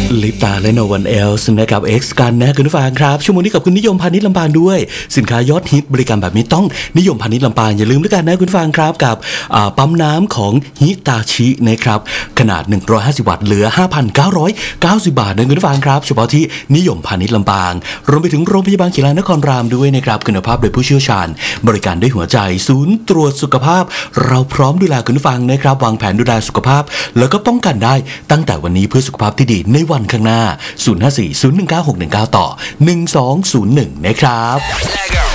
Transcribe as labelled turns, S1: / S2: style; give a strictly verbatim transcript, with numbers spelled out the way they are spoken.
S1: ลิปตาและ No One Else นะครับ X กันนะคุณผู้ฟังครับชั่วโมงนี้กับคุณนิยมพาณิชย์ลำปางด้วยสินค้ายอดฮิตบริการแบบนี้ต้องนิยมพาณิชย์ลำปางอย่าลืมด้วยกันนะคุณผู้ฟังครับกับปั๊มน้ำของฮิตาชินะครับขนาดหนึ่งร้อยห้าสิบวัตต์เหลือ ห้าพันเก้าร้อยเก้าสิบ บาทนะคุณผู้ฟังครับเฉพาะที่นิยมพาณิชย์ลำปางรวมไปถึงโรงพยาบาลกีฬานครรามด้วยนะครับคุณภาพโดยผู้เชี่ยวชาญบริการด้วยหัวใจศูนย์ตรวจสุขภาพเราพร้อมดูแลคุณผู้ฟังนะครับวางแผนดูแลสุขภาพแล้วก็ป้องกันได้ตั้งแต่วันนี้เพื่อสุขภาพที่ดีในวันข้างหน้าศูนย์ ห้า สี่ ศูนย์ หนึ่ง เก้า หก หนึ่ง เก้า ต่อหนึ่งสองศูนย์หนึ่งนะครับ